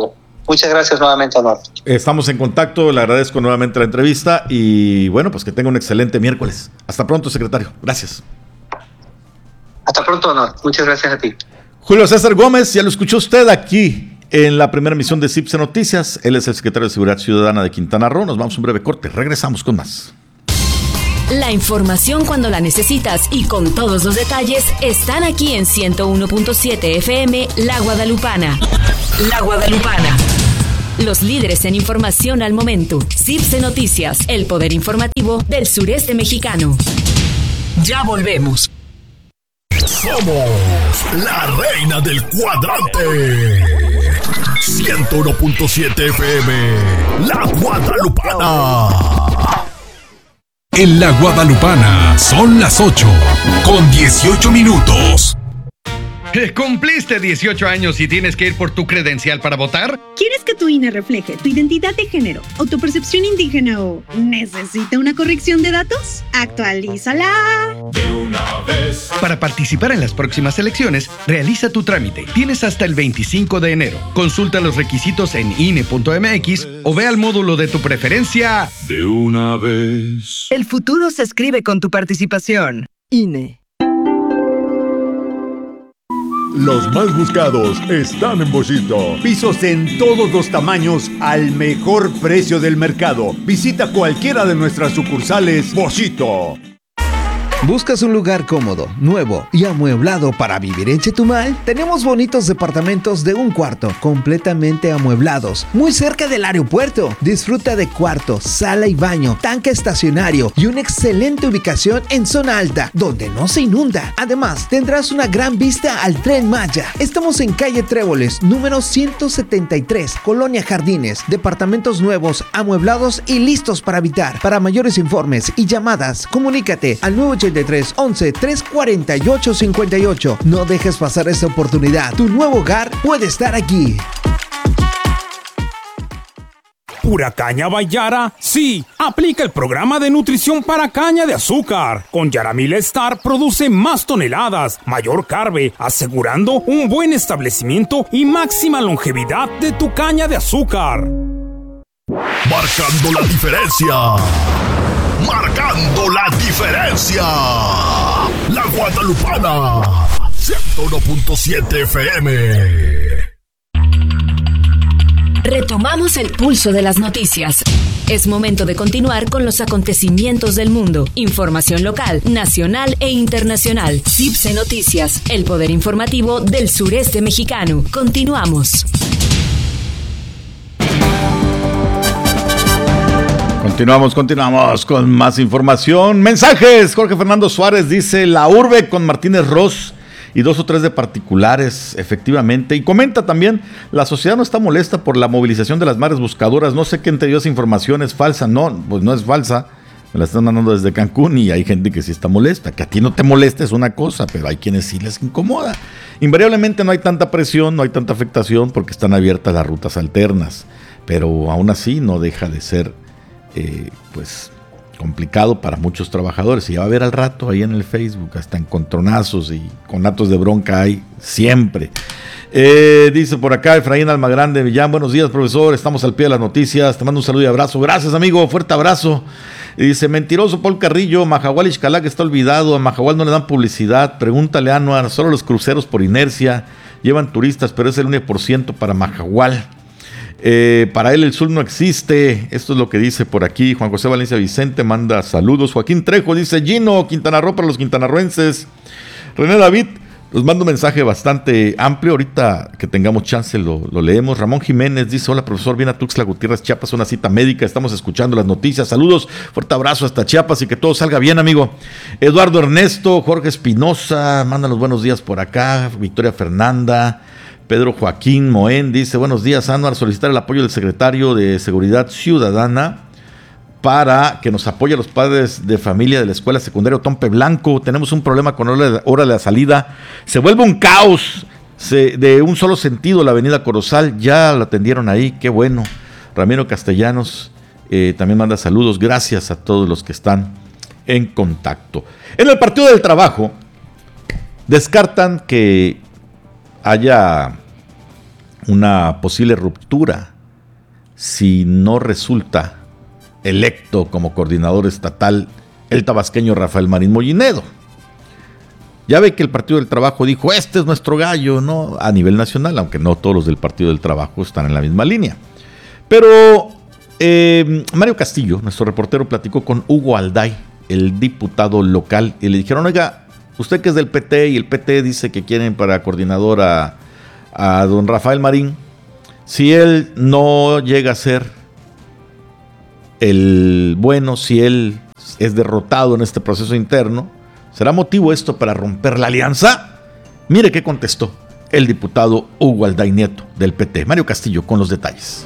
Muchas gracias nuevamente, Honor. Estamos en contacto, le agradezco nuevamente la entrevista y bueno, pues que tenga un excelente miércoles. Hasta pronto, secretario. Gracias. Hasta pronto, Honor. Muchas gracias a ti. Julio César Gómez, ya lo escuchó usted aquí en la primera emisión de CIPSE Noticias. Él es el secretario de Seguridad Ciudadana de Quintana Roo. Nos vamos a un breve corte. Regresamos con más. La información cuando la necesitas y con todos los detalles están aquí en 101.7 FM La Guadalupana. La Guadalupana. Los líderes en información al momento. CIPSE Noticias, el poder informativo del sureste mexicano. Ya volvemos. Somos la reina del cuadrante. 101.7 FM, La Guadalupana. En La Guadalupana son las 8:18. ¿Cumpliste 18 años y tienes que ir por tu credencial para votar? ¿Quieres que tu INE refleje tu identidad de género o tu percepción indígena o necesita una corrección de datos? ¡Actualízala! De una vez. Para participar en las próximas elecciones, realiza tu trámite. Tienes hasta el 25 de enero. Consulta los requisitos en INE.mx o ve al módulo de tu preferencia. De una vez. El futuro se escribe con tu participación. INE. Los más buscados están en Boschito. Pisos en todos los tamaños al mejor precio del mercado. Visita cualquiera de nuestras sucursales Boschito. ¿Buscas un lugar cómodo, nuevo y amueblado para vivir en Chetumal? Tenemos bonitos departamentos de un cuarto, completamente amueblados, muy cerca del aeropuerto. Disfruta de cuarto, sala y baño, tanque estacionario y una excelente ubicación en zona alta, donde no se inunda. Además, tendrás una gran vista al Tren Maya. Estamos en calle Tréboles, número 173, Colonia Jardines. Departamentos nuevos, amueblados y listos para habitar. Para mayores informes y llamadas, comunícate al 983 11 348 58. No dejes pasar esta oportunidad. Tu nuevo hogar puede estar aquí. ¿Pura caña by Yara? Sí, aplica el programa de nutrición para caña de azúcar. Con Yaramil Star produce más toneladas, mayor carbe, asegurando un buen establecimiento y máxima longevidad de tu caña de azúcar. Marcando la diferencia. Marcando la diferencia. La Guadalupana. 101.7 FM. Retomamos el pulso de las noticias. Es momento de continuar con los acontecimientos del mundo. Información local, nacional e internacional. CIPSE Noticias, el poder informativo del sureste mexicano. Continuamos. Continuamos con más información. Mensajes. Jorge Fernando Suárez dice: la urbe con Martínez Ross y 2 o 3 de particulares, efectivamente. Y comenta también: la sociedad no está molesta por la movilización de las madres buscadoras. No sé qué entre esa información es falsa. No, pues no es falsa. Me la están mandando desde Cancún y hay gente que sí está molesta. Que a ti no te molesta es una cosa, pero hay quienes sí les incomoda. Invariablemente no hay tanta presión, no hay tanta afectación porque están abiertas las rutas alternas. Pero aún así no deja de ser pues complicado para muchos trabajadores. Y ya va a ver al rato ahí en el Facebook, hasta encontronazos y conatos de bronca hay siempre. Dice por acá Efraín Almagrande Villán: buenos días, profesor, estamos al pie de las noticias, te mando un saludo y abrazo. Gracias, amigo, fuerte abrazo. Y dice: mentiroso Paul Carrillo, Mahahual y Xcalac está olvidado, a Mahahual no le dan publicidad, pregúntale a Anuar, solo los cruceros por inercia llevan turistas, pero es el 1% para Mahahual. Para él el sur no existe. Esto es lo que dice por aquí Juan José Valencia Vicente, manda saludos. Joaquín Trejo dice: Gino, Quintana Roo para los quintanarroenses. René David nos manda un mensaje bastante amplio, ahorita que tengamos chance lo leemos. Ramón Jiménez dice: hola profesor, viene a Tuxtla Gutiérrez, Chiapas, una cita médica, estamos escuchando las noticias, saludos, fuerte abrazo hasta Chiapas y que todo salga bien, amigo. Eduardo Ernesto, Jorge Espinosa, manda los buenos días por acá. Victoria Fernanda, Pedro Joaquín Moén dice: buenos días, Anuar, solicitar el apoyo del secretario de Seguridad Ciudadana para que nos apoye a los padres de familia de la escuela secundaria Otompe Blanco. Tenemos un problema con hora de la salida, se vuelve un caos de un solo sentido la avenida Corozal, ya la atendieron ahí, qué bueno. Ramiro Castellanos también manda saludos, gracias a todos los que están en contacto. En el Partido del Trabajo descartan que haya una posible ruptura si no resulta electo como coordinador estatal el tabasqueño Rafael Marín Mollinedo. Ya ve que el Partido del Trabajo dijo, este es nuestro gallo, ¿no? A nivel nacional, aunque no todos los del Partido del Trabajo están en la misma línea. Pero Mario Castillo, nuestro reportero, platicó con Hugo Alday, el diputado local, y le dijeron, oiga, usted que es del PT y el PT dice que quieren para coordinador a don Rafael Marín, si él no llega a ser el bueno, si él es derrotado en este proceso interno, ¿será motivo esto para romper la alianza? Mire qué contestó el diputado Hugo Alday Nieto del PT. Mario Castillo con los detalles.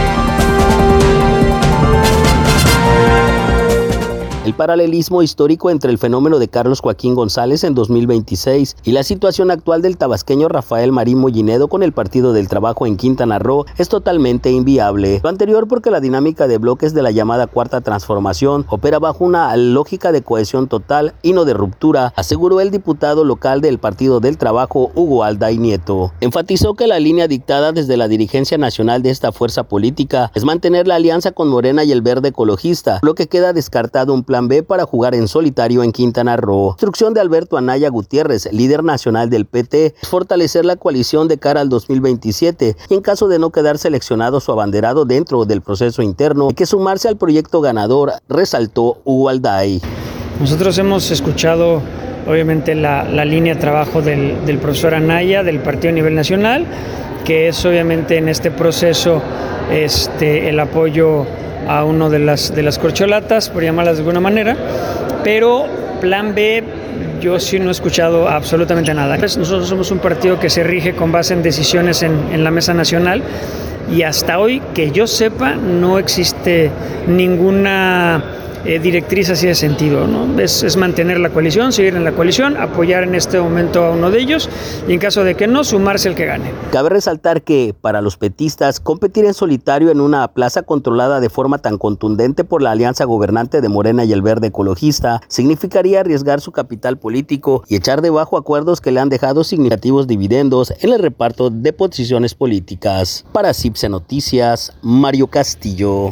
El paralelismo histórico entre el fenómeno de Carlos Joaquín González en 2026 y la situación actual del tabasqueño Rafael Marín Mollinedo con el Partido del Trabajo en Quintana Roo es totalmente inviable. Lo anterior porque la dinámica de bloques de la llamada Cuarta Transformación opera bajo una lógica de cohesión total y no de ruptura, aseguró el diputado local del Partido del Trabajo, Hugo Alday Nieto. Enfatizó que la línea dictada desde la dirigencia nacional de esta fuerza política es mantener la alianza con Morena y el Verde Ecologista, lo que queda descartado un plan B para jugar en solitario en Quintana Roo. La instrucción de Alberto Anaya Gutiérrez, líder nacional del PT, es fortalecer la coalición de cara al 2027 y en caso de no quedar seleccionado su abanderado dentro del proceso interno, hay que sumarse al proyecto ganador, resaltó Hugo Alday. Nosotros hemos escuchado obviamente la línea de trabajo del profesor Anaya del partido a nivel nacional, que es obviamente en este proceso el apoyo a uno de las corcholatas, por llamarlas de alguna manera, pero plan B yo sí no he escuchado absolutamente nada. Nosotros somos un partido que se rige con base en decisiones en la mesa nacional y hasta hoy, que yo sepa, no existe ninguna directriz así de sentido, ¿no? Es mantener la coalición, seguir en la coalición, apoyar en este momento a uno de ellos y en caso de que no, sumarse al que gane. Cabe resaltar que, para los petistas, competir en solitario en una plaza controlada de forma tan contundente por la alianza gobernante de Morena y el Verde Ecologista significaría arriesgar su capital político y echar debajo acuerdos que le han dejado significativos dividendos en el reparto de posiciones políticas. Para CIPSE Noticias, Mario Castillo.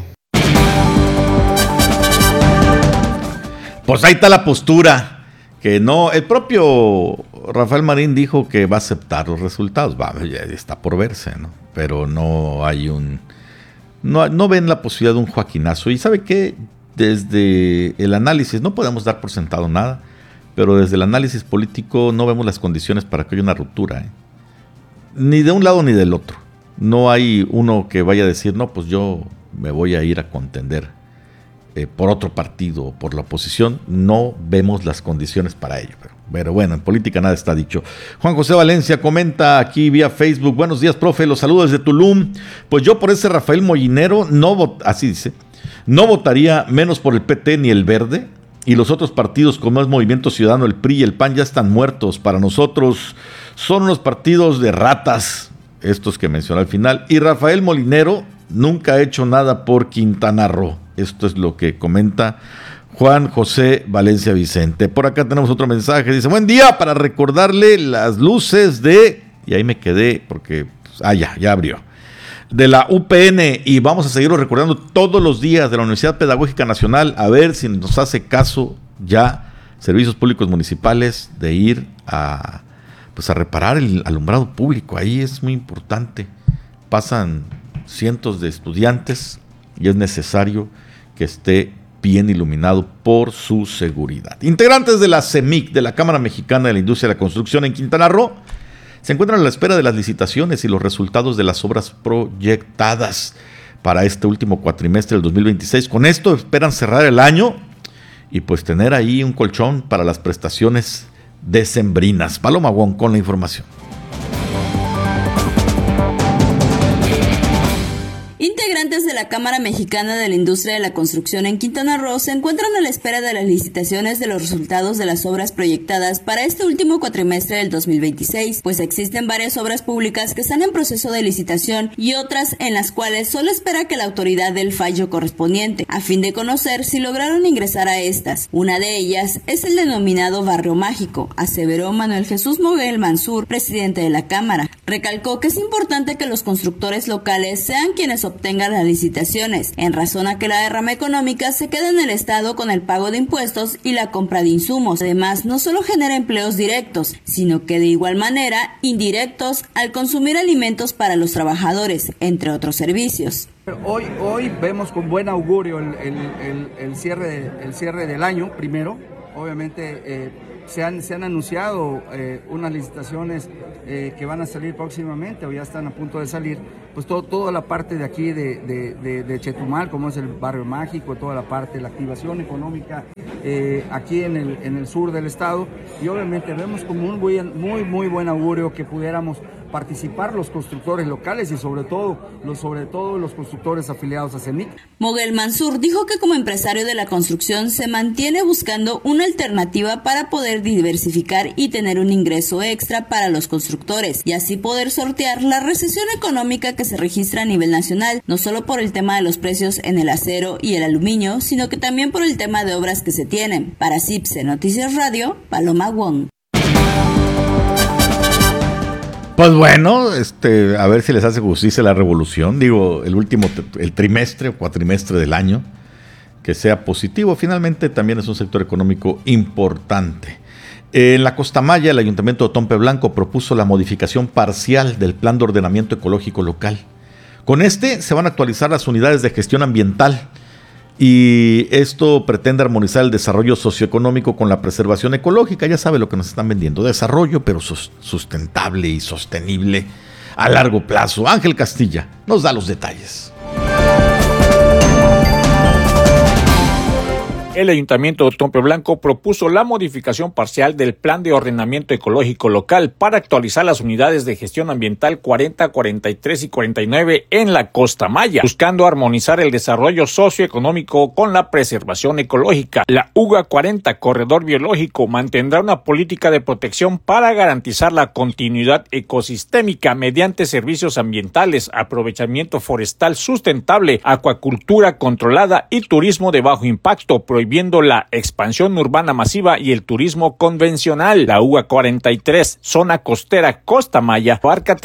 Pues ahí está la postura, que no, el propio Rafael Marín dijo que va a aceptar los resultados, ya está por verse, ¿no? Pero no hay no ven la posibilidad de un joaquinazo, y ¿sabe qué? Desde el análisis, no podemos dar por sentado nada, pero desde el análisis político no vemos las condiciones para que haya una ruptura, ni de un lado ni del otro. No hay uno que vaya a decir, no, pues yo me voy a ir a contender por otro partido o por la oposición. No vemos las condiciones para ello, pero bueno, en política nada está dicho. Juan José Valencia comenta aquí vía Facebook: buenos días, profe, los saludos desde Tulum. Pues yo por ese Rafael Mollinero así dice, no votaría, menos por el PT ni el Verde, y los otros partidos como es Movimiento Ciudadano, el PRI y el PAN ya están muertos. Para nosotros son unos partidos de ratas, estos que mencioné al final, y Rafael Mollinero nunca ha hecho nada por Quintana Roo. Esto es lo que comenta Juan José Valencia Vicente. Por acá tenemos otro mensaje, dice: buen día, para recordarle las luces y ahí me quedé porque ya abrió, de la UPN, y vamos a seguirlo recordando todos los días, de la Universidad Pedagógica Nacional, a ver si nos hace caso ya Servicios Públicos Municipales de ir a reparar el alumbrado público. Ahí es muy importante, pasan cientos de estudiantes y es necesario que esté bien iluminado por su seguridad. Integrantes de la CEMIC, de la Cámara Mexicana de la Industria de la Construcción en Quintana Roo, se encuentran a la espera de las licitaciones y los resultados de las obras proyectadas para este último cuatrimestre del 2026. Con esto esperan cerrar el año y pues tener ahí un colchón para las prestaciones decembrinas. Paloma Wong con la información. Integrantes de la Cámara Mexicana de la Industria de la Construcción en Quintana Roo se encuentran a la espera de las licitaciones de los resultados de las obras proyectadas para este último cuatrimestre del 2026, pues existen varias obras públicas que están en proceso de licitación y otras en las cuales solo espera que la autoridad dé el fallo correspondiente, a fin de conocer si lograron ingresar a estas. Una de ellas es el denominado Barrio Mágico, aseveró Manuel Jesús Moguel Mansur, presidente de la Cámara. Recalcó que es importante que los constructores locales sean quienes obtengan las las licitaciones, en razón a que la derrama económica se queda en el Estado con el pago de impuestos y la compra de insumos. Además, no solo genera empleos directos, sino que de igual manera indirectos al consumir alimentos para los trabajadores, entre otros servicios. Hoy vemos con buen augurio el cierre del año primero. Obviamente se han anunciado unas licitaciones que van a salir próximamente o ya están a punto de salir, pues toda la parte de aquí de Chetumal, como es el Barrio Mágico, toda la parte de la activación económica aquí en el sur del estado, y obviamente vemos como un muy buen augurio que pudiéramos participar los constructores locales y sobre todo los constructores afiliados a CEMIC. Moguel Mansur dijo que como empresario de la construcción se mantiene buscando una alternativa para poder diversificar y tener un ingreso extra para los constructores y así poder sortear la recesión económica que se registra a nivel nacional, no solo por el tema de los precios en el acero y el aluminio, sino que también por el tema de obras que se tienen. Para CIPSE Noticias Radio, Paloma Wong. Pues bueno, a ver si les hace justicia la revolución. Digo, el trimestre o cuatrimestre del año, que sea positivo. Finalmente también es un sector económico importante. En la Costa Maya, el Ayuntamiento de Tompe Blanco propuso la modificación parcial del Plan de Ordenamiento Ecológico Local. Con se van a actualizar las unidades de gestión ambiental. Y esto pretende armonizar el desarrollo socioeconómico con la preservación ecológica. Ya sabe lo que nos están vendiendo, desarrollo pero sustentable y sostenible a largo plazo. Ángel Castilla nos da los detalles. El Ayuntamiento de Tompe Blanco propuso la modificación parcial del Plan de Ordenamiento Ecológico Local para actualizar las unidades de gestión ambiental 40, 43 y 49 en la Costa Maya, buscando armonizar el desarrollo socioeconómico con la preservación ecológica. La UGA 40, Corredor Biológico, mantendrá una política de protección para garantizar la continuidad ecosistémica mediante servicios ambientales, aprovechamiento forestal sustentable, acuacultura controlada y turismo de bajo impacto, prohibiendo la expansión urbana masiva y el turismo convencional. La UGA 43, zona costera Costa Maya, abarca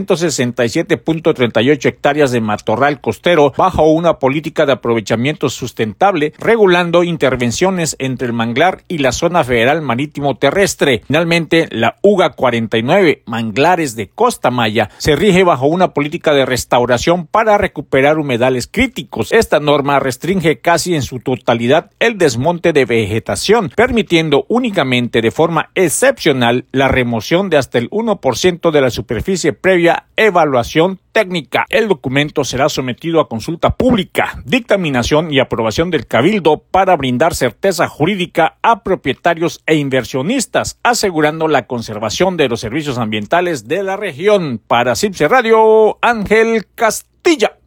367.38 hectáreas de matorral costero bajo una política de aprovechamiento sustentable, regulando intervenciones entre el manglar y la zona federal marítimo terrestre. Finalmente, la UGA 49, manglares de Costa Maya, se rige bajo una política de restauración para recuperar humedales críticos. Esta norma restringe casi en su totalidad el desmonte de vegetación, permitiendo únicamente de forma excepcional la remoción de hasta el 1% de la superficie previa evaluación técnica. El documento será sometido a consulta pública, dictaminación y aprobación del Cabildo para brindar certeza jurídica a propietarios e inversionistas, asegurando la conservación de los servicios ambientales de la región. Para CIPSE Radio, Ángel Castilla.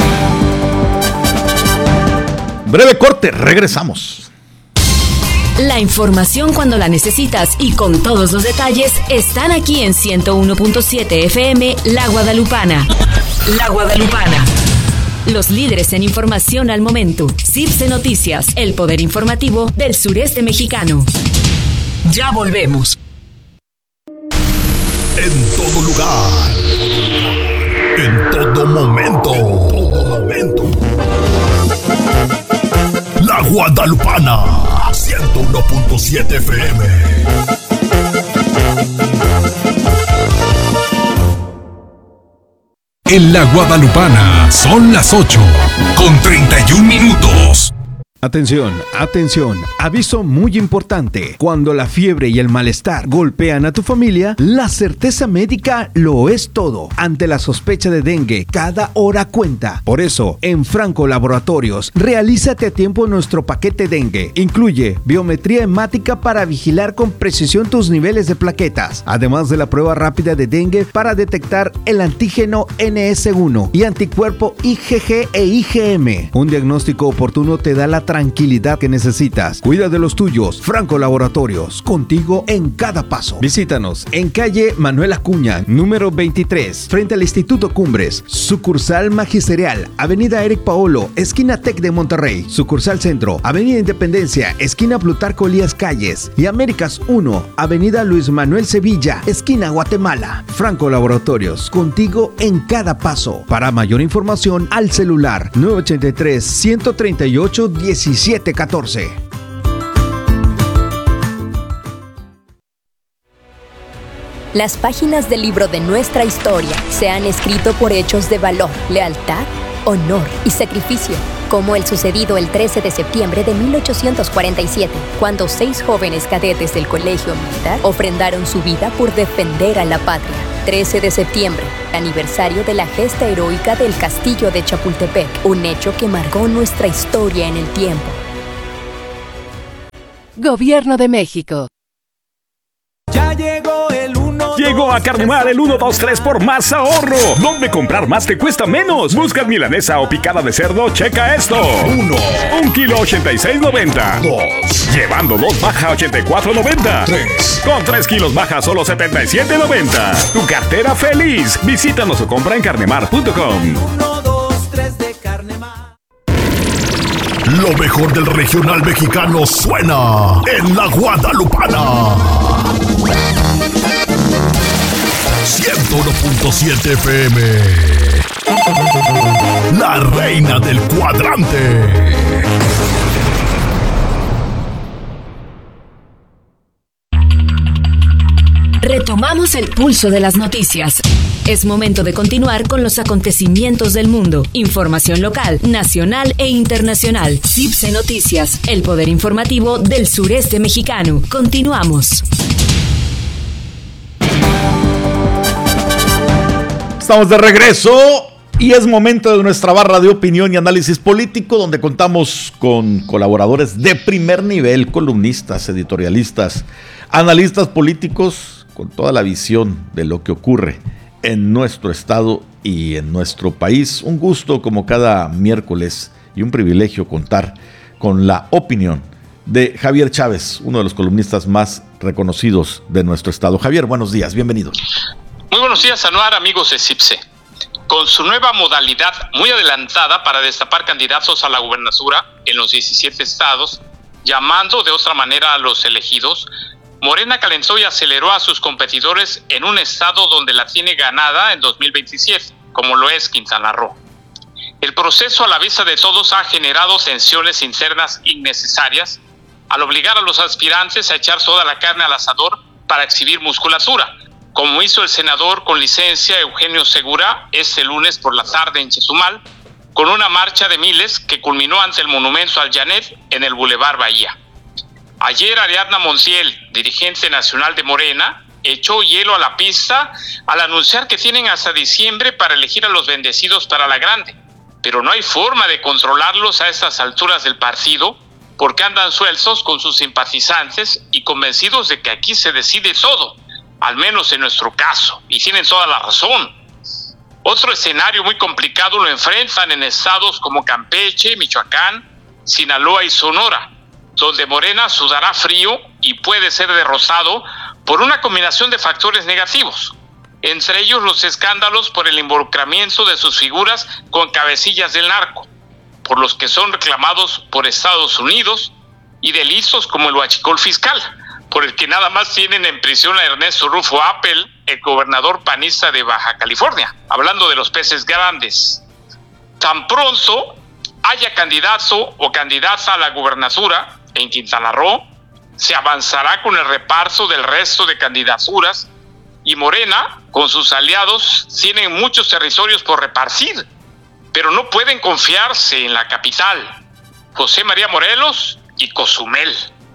Breve corte, regresamos. La información cuando la necesitas y con todos los detalles están aquí en 101.7 FM La Guadalupana. La Guadalupana. Los líderes en información al momento. CIPSE Noticias, el poder informativo del sureste mexicano. Ya volvemos. En todo lugar. En todo momento. La Guadalupana, 101.7 FM. En La Guadalupana son las 8:31. Atención, atención, aviso muy importante. Cuando la fiebre y el malestar golpean a tu familia, la certeza médica lo es todo. Ante la sospecha de dengue, cada hora cuenta. Por eso, en Franco Laboratorios, realízate a tiempo nuestro paquete dengue. Incluye biometría hemática para vigilar con precisión tus niveles de plaquetas, además de la prueba rápida de dengue para detectar el antígeno NS1 y anticuerpo IgG e IgM. Un diagnóstico oportuno te da la tranquilidad que necesitas. Cuida de los tuyos. Franco Laboratorios, contigo en cada paso. Visítanos en calle Manuel Acuña, número 23, frente al Instituto Cumbres. Sucursal Magisterial, avenida Eric Paolo, esquina Tec de Monterrey. Sucursal Centro, avenida Independencia, esquina Plutarco Elías Calles. Y Américas 1, avenida Luis Manuel Sevilla, esquina Guatemala. Franco Laboratorios, contigo en cada paso. Para mayor información, al celular 983-138-1714. Las páginas del libro de nuestra historia se han escrito por hechos de valor, lealtad, honor y sacrificio, como el sucedido el 13 de septiembre de 1847, cuando 6 jóvenes cadetes del Colegio Militar ofrendaron su vida por defender a la patria. 13 de septiembre, aniversario de la gesta heroica del Castillo de Chapultepec, un hecho que marcó nuestra historia en el tiempo. Gobierno de México. Ya llegó el Llegó a Carnemar el 1, 2, 3 por más ahorro. ¿Dónde comprar más te cuesta menos? Buscas milanesa o picada de cerdo, checa esto. 1 kilo 86.90. 2 llevando 2 baja 84.90. 3 con 3 kilos baja solo 77.90. Tu cartera feliz. Visítanos o compra en carnemar.com. 1, 2, 3 de Carnemar. Lo mejor del regional mexicano suena en La Guadalupana. 101.7 FM. La reina del cuadrante. Retomamos el pulso de las noticias. Es momento de continuar con los acontecimientos del mundo. Información local, nacional e internacional. CIPSE Noticias, el poder informativo del sureste mexicano. Continuamos. Estamos de regreso y es momento de nuestra barra de opinión y análisis político, donde contamos con colaboradores de primer nivel, columnistas, editorialistas, analistas políticos, con toda la visión de lo que ocurre en nuestro estado y en nuestro país. Un gusto como cada miércoles y un privilegio contar con la opinión de Javier Chávez, uno de los columnistas más reconocidos de nuestro estado. Javier, buenos días, bienvenido. Muy buenos días, Anuar, amigos de CIPSE. Con su nueva modalidad muy adelantada para destapar candidatos a la gubernatura en los 17 estados, llamando de otra manera a los elegidos, Morena calentó y aceleró a sus competidores en un estado donde la tiene ganada en 2027, como lo es Quintana Roo. El proceso a la vista de todos ha generado tensiones internas innecesarias al obligar a los aspirantes a echar toda la carne al asador para exhibir musculatura, como hizo el senador con licencia Eugenio Segura este lunes por la tarde en Chetumal, con una marcha de miles que culminó ante el monumento al Janet en el Boulevard Bahía. Ayer Ariadna Montiel, dirigente nacional de Morena, echó hielo a la pista al anunciar que tienen hasta diciembre para elegir a los bendecidos para la grande, pero no hay forma de controlarlos a estas alturas del partido porque andan sueltos con sus simpatizantes y convencidos de que aquí se decide todo, al menos en nuestro caso, y tienen toda la razón. Otro escenario muy complicado lo enfrentan en estados como Campeche, Michoacán, Sinaloa y Sonora, donde Morena sudará frío y puede ser derrotado por una combinación de factores negativos, entre ellos los escándalos por el involucramiento de sus figuras con cabecillas del narco, por los que son reclamados por Estados Unidos, y delitos como el huachicol fiscal, por el que nada más tienen en prisión a Ernesto Rufo Appel, el gobernador panista de Baja California, hablando de los peces grandes. Tan pronto haya candidato o candidata a la gubernatura en Quintana Roo, se avanzará con el reparto del resto de candidaturas y Morena, con sus aliados, tienen muchos territorios por repartir, pero no pueden confiarse en la capital, José María Morelos y Cozumel.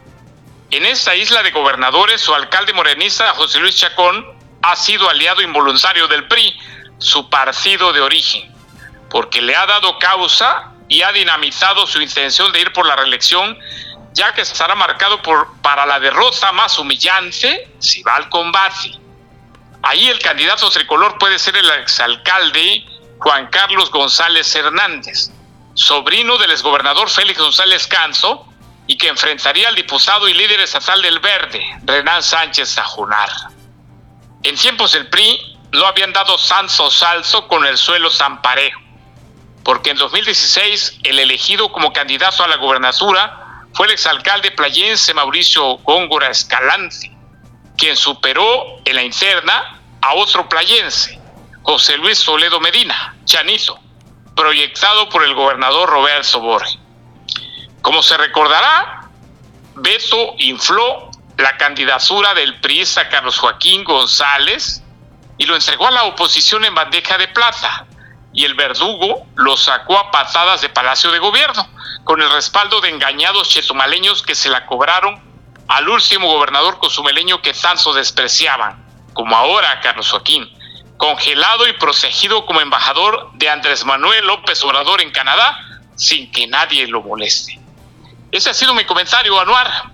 En esta isla de gobernadores, su alcalde morenista, José Luis Chacón, ha sido aliado involuntario del PRI, su partido de origen, porque le ha dado causa y ha dinamitado su intención de ir por la reelección, ya que estará marcado para la derrota más humillante si va al combate. Ahí el candidato tricolor puede ser el exalcalde Juan Carlos González Hernández, sobrino del exgobernador Félix González Canso, y que enfrentaría al diputado y líder estatal del Verde, Renan Sánchez Sajunar. En tiempos del PRI no habían dado santo salso con el suelo tan parejo, porque en 2016 el elegido como candidato a la gobernatura fue el exalcalde playense Mauricio Góngora Escalante, quien superó en la interna a otro playense, José Luis Toledo Medina, Chanito, proyectado por el gobernador Roberto Borge. Como se recordará, Beto infló la candidatura del priista Carlos Joaquín González y lo entregó a la oposición en bandeja de plata, y el verdugo lo sacó a patadas de Palacio de Gobierno, con el respaldo de engañados chetumaleños que se la cobraron al último gobernador cozumeleño que tanto despreciaban, como ahora a Carlos Joaquín, congelado y protegido como embajador de Andrés Manuel López Obrador en Canadá, sin que nadie lo moleste. Ese ha sido mi comentario, Anuar.